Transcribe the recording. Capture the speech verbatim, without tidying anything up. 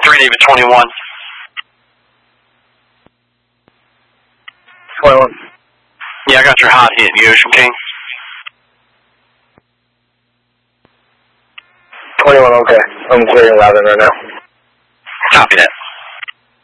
three, David twenty-one. twenty-one. Yeah, I got your hot hit, you Ocean King. twenty-one, okay. I'm clearing Loudon right now. Copy that.